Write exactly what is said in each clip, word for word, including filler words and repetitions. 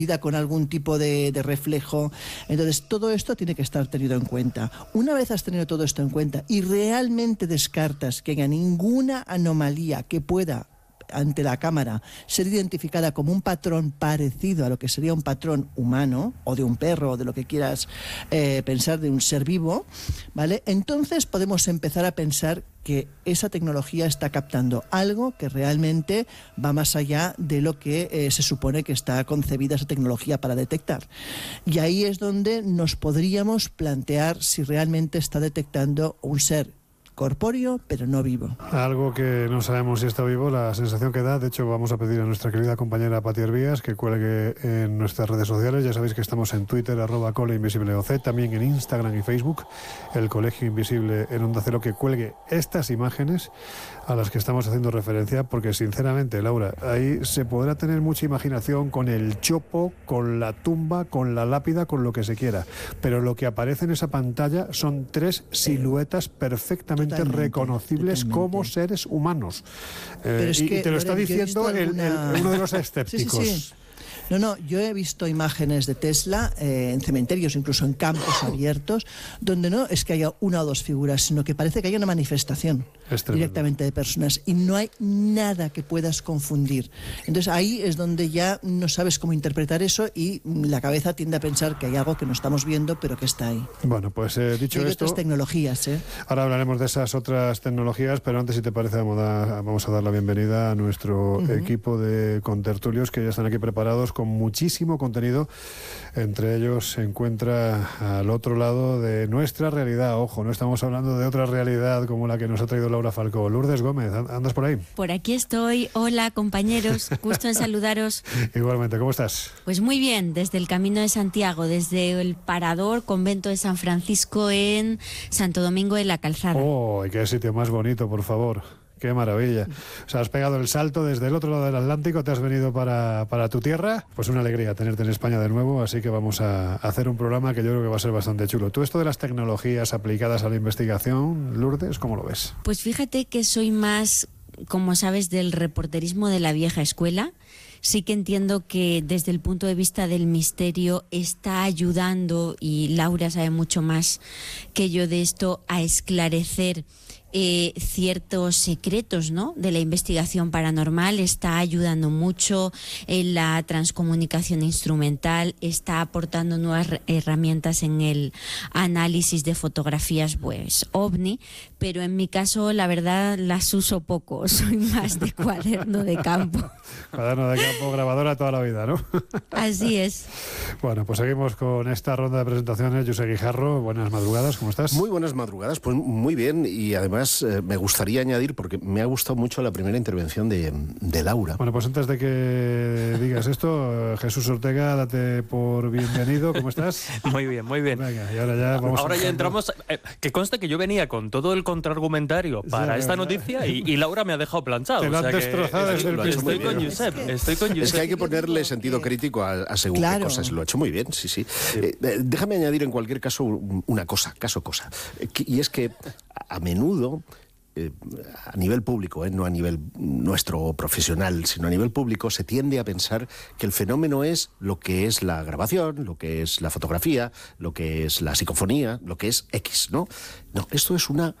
con algún tipo de, de reflejo. Entonces, todo esto tiene que estar tenido en cuenta. Una vez has tenido todo esto en cuenta y realmente descartas que haya ninguna anomalía que pueda ante la cámara ser identificada como un patrón parecido a lo que sería un patrón humano o de un perro o de lo que quieras eh, pensar de un ser vivo, ¿vale? Entonces podemos empezar a pensar que esa tecnología está captando algo que realmente va más allá de lo que eh, se supone que está concebida esa tecnología para detectar. Y ahí es donde nos podríamos plantear si realmente está detectando un ser corpóreo, pero no vivo. Algo que no sabemos si está vivo, la sensación que da. De hecho, vamos a pedir a nuestra querida compañera Pati Hervías que cuelgue en nuestras redes sociales. Ya sabéis que estamos en Twitter, arroba Cole Invisible O C, también en Instagram y Facebook, el Colegio Invisible en Onda Cero, que cuelgue estas imágenes a las que estamos haciendo referencia, porque sinceramente, Laura, ahí se podrá tener mucha imaginación con el chopo, con la tumba, con la lápida, con lo que se quiera, pero lo que aparece en esa pantalla son tres siluetas perfectamente Totalmente, reconocibles totalmente. como seres humanos. Eh, y, que, y te lo está diciendo alguna... el, el, uno de los escépticos. Sí, sí, sí. No, no, yo he visto imágenes de Tesla eh, en cementerios, incluso en campos abiertos, donde no es que haya una o dos figuras, sino que parece que hay una manifestación directamente de personas y no hay nada que puedas confundir. Entonces ahí es donde ya no sabes cómo interpretar eso y la cabeza tiende a pensar que hay algo que no estamos viendo, pero que está ahí. Bueno, pues eh, dicho y hay esto... otras tecnologías, ¿eh? Ahora hablaremos de esas otras tecnologías, pero antes, si te parece, vamos a, vamos a dar la bienvenida a nuestro uh-huh. equipo de contertulios que ya están aquí preparados con muchísimo contenido. Entre ellos se encuentra al otro lado de nuestra realidad. Ojo, no estamos hablando de otra realidad como la que nos ha traído Laura Falcó. Lourdes Gómez, ¿andas por ahí? Por aquí estoy. Hola, compañeros. Gusto en saludaros. Igualmente, ¿cómo estás? Pues muy bien, desde el Camino de Santiago, desde el Parador, Convento de San Francisco en Santo Domingo de la Calzada. ¡Oh, qué sitio más bonito, por favor! ¡Qué maravilla! O sea, has pegado el salto desde el otro lado del Atlántico, te has venido para, para tu tierra. Pues una alegría tenerte en España de nuevo, así que vamos a hacer un programa que yo creo que va a ser bastante chulo. ¿Tú esto de las tecnologías aplicadas a la investigación, Lourdes, cómo lo ves? Pues fíjate que soy más, como sabes, del reporterismo de la vieja escuela. Sí que entiendo que desde el punto de vista del misterio está ayudando, y Laura sabe mucho más que yo de esto, a esclarecer Eh, ciertos secretos, ¿no?, de la investigación paranormal. Está ayudando mucho en la transcomunicación instrumental, está aportando nuevas herramientas en el análisis de fotografías pues ovni, pero en mi caso la verdad las uso poco, soy más de cuaderno de campo. Cuaderno de campo, grabadora toda la vida, ¿no? Así es. Bueno, pues seguimos con esta ronda de presentaciones. José Guijarro, buenas madrugadas, ¿cómo estás? Muy buenas madrugadas, pues muy bien, y además eh, me gustaría añadir, porque me ha gustado mucho la primera intervención de, de Laura. Bueno, pues antes de que digas esto, Jesús Ortega, date por bienvenido, ¿cómo estás? Muy bien, muy bien. Venga, y ahora ya vamos Ahora ya a... entramos, eh, que conste que yo venía con todo el contraargumentario para sí, esta noticia y, y Laura me ha dejado planchado. Te lo o sea han destrozado que, desde el estoy, estoy con Josep, estoy con Josep. Es que hay que ponerle sentido crítico a, a según claro. qué cosas. Lo ha hecho muy bien, sí, sí. sí. Eh, déjame añadir en cualquier caso una cosa, caso cosa. Eh, y es que a, a menudo... Eh, a nivel público, eh, no a nivel nuestro profesional, sino a nivel público, se tiende a pensar que el fenómeno es lo que es la grabación, lo que es la fotografía, lo que es la psicofonía, lo que es X, ¿no? No, esto es una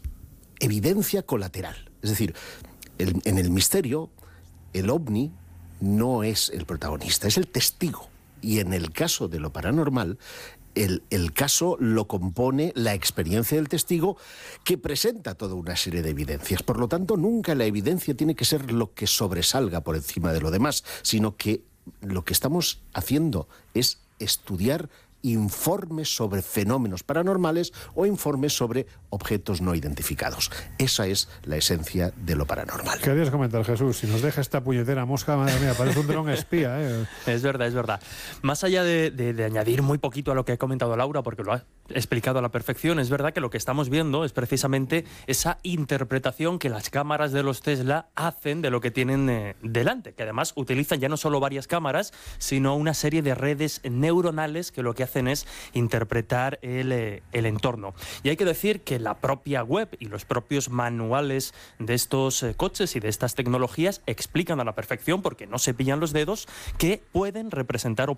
evidencia colateral. Es decir, el, en el misterio, el ovni no es el protagonista, es el testigo. Y en el caso de lo paranormal, El, el caso lo compone la experiencia del testigo, que presenta toda una serie de evidencias. Por lo tanto, nunca la evidencia tiene que ser lo que sobresalga por encima de lo demás, sino que lo que estamos haciendo es estudiar informes sobre fenómenos paranormales o informes sobre objetos no identificados. Esa es la esencia de lo paranormal. Querías comentar, Jesús, si nos deja esta puñetera mosca, madre mía, parece un dron espía, ¿eh? Es verdad, es verdad. Más allá de, de, de añadir muy poquito a lo que ha comentado Laura, porque lo ha explicado a la perfección, es verdad que lo que estamos viendo es precisamente esa interpretación que las cámaras de los Tesla hacen de lo que tienen eh, delante, que además utilizan ya no solo varias cámaras, sino una serie de redes neuronales que lo que hacen es interpretar el, eh, el entorno. Y hay que decir que la propia web y los propios manuales de estos eh, coches y de estas tecnologías explican a la perfección, porque no se pillan los dedos, que pueden representar